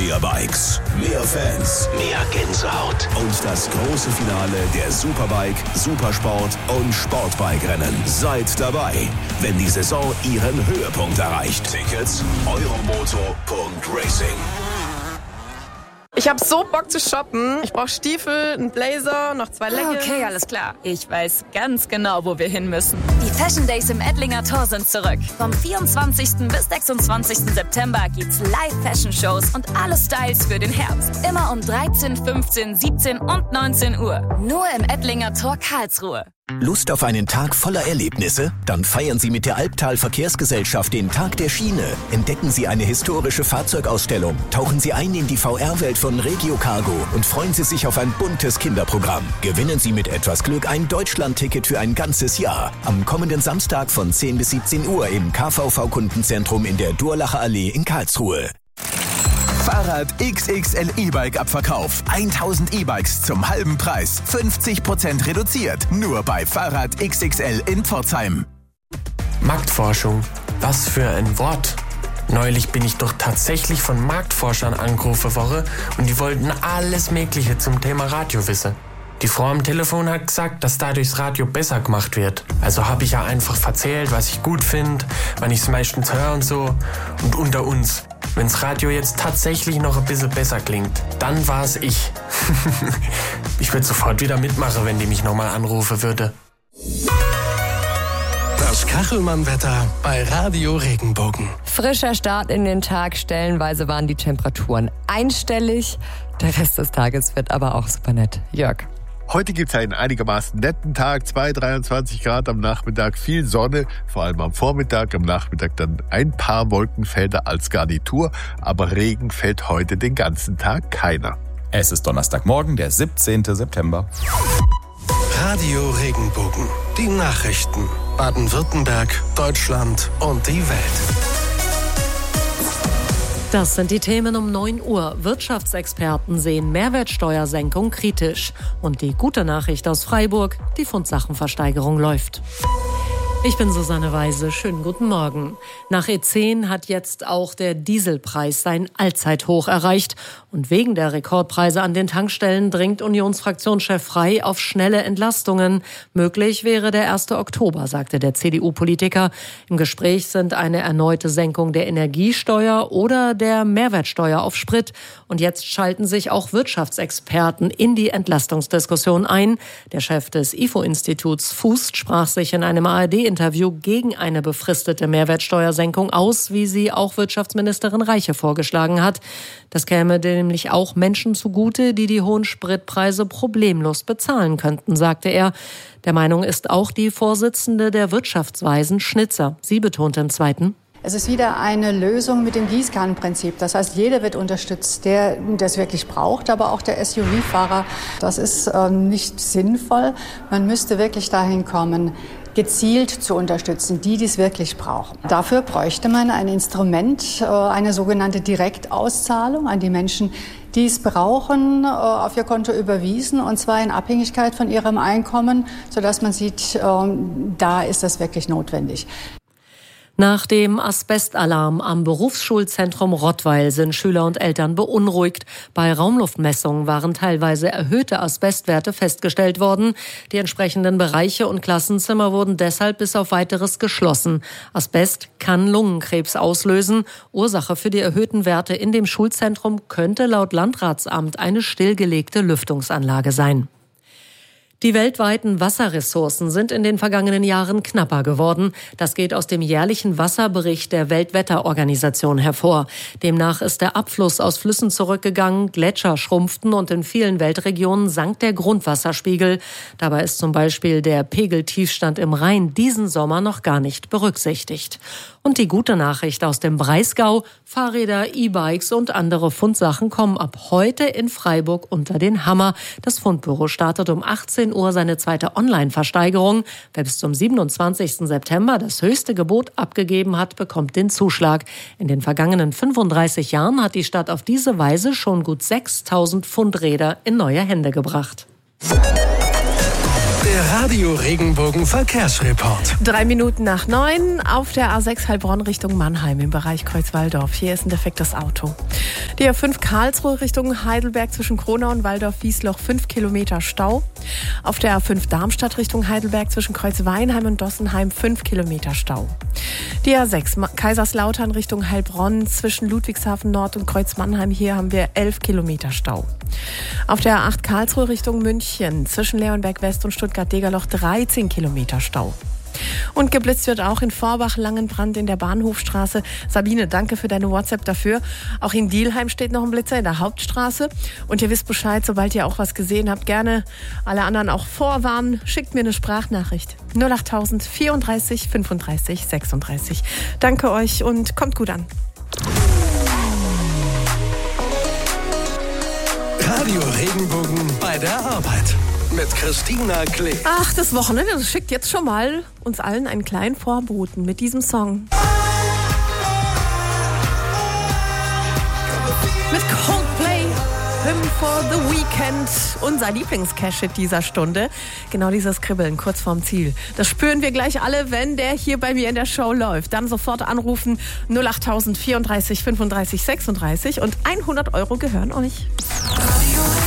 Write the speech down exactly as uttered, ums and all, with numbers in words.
Mehr Bikes, mehr Fans, mehr Gänsehaut und das große Finale der Superbike, Supersport und Sportbike-Rennen. Seid dabei, wenn die Saison ihren Höhepunkt erreicht. Tickets euromoto punkt racing. Ich habe so Bock zu shoppen. Ich brauche Stiefel, einen Blazer, noch zwei Leggings. Okay, alles klar. Ich weiß ganz genau, wo wir hin müssen. Die Fashion Days im Edlinger Tor sind zurück. Vom vierundzwanzigsten bis sechsundzwanzigsten September gibt's Live-Fashion-Shows und alle Styles für den Herbst. Immer um dreizehn, fünfzehn, siebzehn und neunzehn Uhr. Nur im Edlinger Tor Karlsruhe. Lust auf einen Tag voller Erlebnisse? Dann feiern Sie mit der Albtal Verkehrsgesellschaft den Tag der Schiene. Entdecken Sie eine historische Fahrzeugausstellung, tauchen Sie ein in die V R-Welt von Regio Cargo und freuen Sie sich auf ein buntes Kinderprogramm. Gewinnen Sie mit etwas Glück ein Deutschland-Ticket für ein ganzes Jahr. Am kommenden Samstag von zehn bis siebzehn Uhr im K V V-Kundenzentrum in der Durlacher Allee in Karlsruhe. Fahrrad X X L E-Bike-Abverkauf. tausend E-Bikes zum halben Preis. fünfzig Prozent reduziert. Nur bei Fahrrad X X L in Pforzheim. Marktforschung. Was für ein Wort. Neulich bin ich doch tatsächlich von Marktforschern angerufen worden und die wollten alles Mögliche zum Thema Radio wissen. Die Frau am Telefon hat gesagt, dass dadurch das Radio besser gemacht wird. Also habe ich ja einfach erzählt, was ich gut finde, wann ich es meistens höre und so. Und unter uns, wenn das Radio jetzt tatsächlich noch ein bisschen besser klingt, dann war es ich. Ich würde sofort wieder mitmachen, wenn die mich nochmal anrufen würde. Das Kachelmann-Wetter bei Radio Regenbogen. Frischer Start in den Tag. Stellenweise waren die Temperaturen einstellig. Der Rest des Tages wird aber auch super nett. Jörg. Heute gibt es einen einigermaßen netten Tag, zwei, dreiundzwanzig Grad am Nachmittag, viel Sonne, vor allem am Vormittag, am Nachmittag dann ein paar Wolkenfelder als Garnitur, aber Regen fällt heute den ganzen Tag keiner. Es ist Donnerstagmorgen, der siebzehnten September. Radio Regenbogen, die Nachrichten, Baden-Württemberg, Deutschland und die Welt. Das sind die Themen um neun Uhr. Wirtschaftsexperten sehen Mehrwertsteuersenkung kritisch. Und die gute Nachricht aus Freiburg, die Fundsachenversteigerung läuft. Ich bin Susanne Weise. Schönen guten Morgen. Nach E zehn hat jetzt auch der Dieselpreis sein Allzeithoch erreicht. Und wegen der Rekordpreise an den Tankstellen dringt Unionsfraktionschef Frey auf schnelle Entlastungen. Möglich wäre der erste Oktober, sagte der C D U-Politiker. Im Gespräch sind eine erneute Senkung der Energiesteuer oder der Mehrwertsteuer auf Sprit. Und jetzt schalten sich auch Wirtschaftsexperten in die Entlastungsdiskussion ein. Der Chef des I F O-Instituts Fußt sprach sich in einem A R D-Interview gegen eine befristete Mehrwertsteuersenkung aus, wie sie auch Wirtschaftsministerin Reiche vorgeschlagen hat. Das käme nämlich auch Menschen zugute, die die hohen Spritpreise problemlos bezahlen könnten, sagte er. Der Meinung ist auch die Vorsitzende der Wirtschaftsweisen Schnitzer. Sie betonte im Zweiten: Es ist wieder eine Lösung mit dem Gießkannenprinzip. Das heißt, jeder wird unterstützt, der das wirklich braucht, aber auch der S U V-Fahrer. Das ist äh, nicht sinnvoll. Man müsste wirklich dahin kommen, gezielt zu unterstützen, die dies wirklich brauchen. Dafür bräuchte man ein Instrument, äh, eine sogenannte Direktauszahlung an die Menschen, die es brauchen, äh, auf ihr Konto überwiesen, und zwar in Abhängigkeit von ihrem Einkommen, sodass man sieht, äh, da ist das wirklich notwendig. Nach dem Asbestalarm am Berufsschulzentrum Rottweil sind Schüler und Eltern beunruhigt. Bei Raumluftmessungen waren teilweise erhöhte Asbestwerte festgestellt worden. Die entsprechenden Bereiche und Klassenzimmer wurden deshalb bis auf Weiteres geschlossen. Asbest kann Lungenkrebs auslösen. Ursache für die erhöhten Werte in dem Schulzentrum könnte laut Landratsamt eine stillgelegte Lüftungsanlage sein. Die weltweiten Wasserressourcen sind in den vergangenen Jahren knapper geworden. Das geht aus dem jährlichen Wasserbericht der Weltwetterorganisation hervor. Demnach ist der Abfluss aus Flüssen zurückgegangen, Gletscher schrumpften und in vielen Weltregionen sank der Grundwasserspiegel. Dabei ist zum Beispiel der Pegeltiefstand im Rhein diesen Sommer noch gar nicht berücksichtigt. Und die gute Nachricht aus dem Breisgau: Fahrräder, E-Bikes und andere Fundsachen kommen ab heute in Freiburg unter den Hammer. Das Fundbüro startet um achtzehn Uhr seine zweite Online-Versteigerung. Wer bis zum siebenundzwanzigsten September das höchste Gebot abgegeben hat, bekommt den Zuschlag. In den vergangenen fünfunddreißig Jahren hat die Stadt auf diese Weise schon gut sechstausend Fundräder in neue Hände gebracht. Der Der Radio Regenbogen Verkehrsreport. Drei Minuten nach neun auf der A sechs Heilbronn Richtung Mannheim im Bereich Kreuzwaldorf. Hier ist ein defektes Auto. Die A fünf Karlsruhe Richtung Heidelberg zwischen Kronau und Waldorf-Wiesloch fünf Kilometer Stau. Auf der A fünf Darmstadt Richtung Heidelberg zwischen Kreuzweinheim und Dossenheim fünf Kilometer Stau. Die A sechs Kaiserslautern Richtung Heilbronn zwischen Ludwigshafen Nord und Kreuzmannheim. Hier haben wir elf Kilometer Stau. Auf der A acht Karlsruhe Richtung München zwischen Leonberg West und Stuttgart-Degerloch dreizehn Kilometer Stau. Und geblitzt wird auch in Vorbach Langenbrand in der Bahnhofstraße. Sabine, danke für deine WhatsApp dafür. Auch in Dielheim steht noch ein Blitzer in der Hauptstraße. Und ihr wisst Bescheid, sobald ihr auch was gesehen habt, gerne alle anderen auch vorwarnen. Schickt mir eine Sprachnachricht. null acht tausend vierunddreißig fünfunddreißig sechsunddreißig. Danke euch und kommt gut an. Radio Regenbogen bei der Arbeit. Mit Christina Klee. Ach, das Wochenende, das schickt jetzt schon mal uns allen einen kleinen Vorboten mit diesem Song. Mit Coldplay, Hymn for the Weekend, unser Lieblingscash-Hit dieser Stunde. Genau dieses Kribbeln kurz vorm Ziel. Das spüren wir gleich alle, wenn der hier bei mir in der Show läuft. Dann sofort anrufen null acht tausend vierunddreißig fünfunddreißig sechsunddreißig und hundert Euro gehören euch. Radio